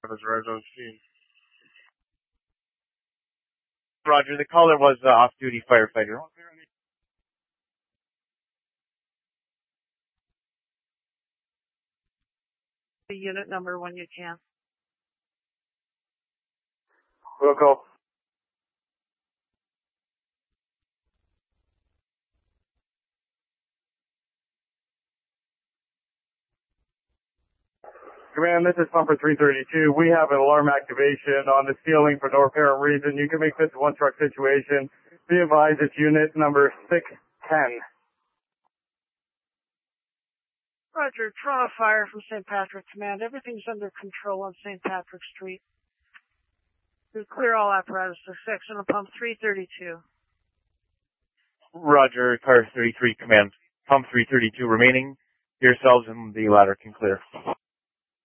was right on scene. Roger, the caller was off-duty firefighter. The unit number when you can. We'll call. Command, this is Pumper 332. We have an alarm activation on the ceiling for no apparent reason. You can make this a one-truck situation. Be advised, it's unit number 610. Roger, Toronto Fire from St. Patrick Command. Everything's under control on St. Patrick Street. We clear all apparatus to section of pump 332. Roger, Car 33 Command. Pump 332 remaining. Yourselves and the ladder can clear.